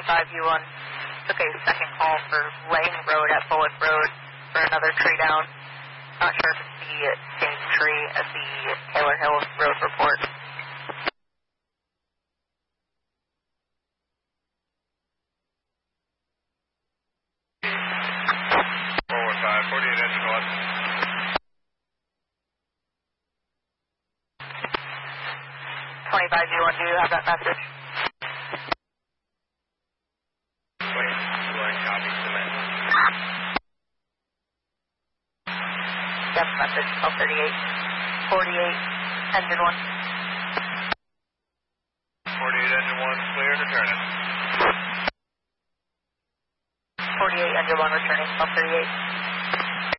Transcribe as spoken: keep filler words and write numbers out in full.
twenty-five U one took a second call for Lang Road at Bullock Road for another tree down. Not sure if it's the same tree as the Taylor Hill Road report. Forward five, forty-eight engine one. twenty-five U one, do you have that message? twenty-one, copy, cement. Yes, message, L thirty-eight, forty-eight, engine one. forty-eight, engine one, clear to turn it. forty-eight, engine one returning, L thirty-eight.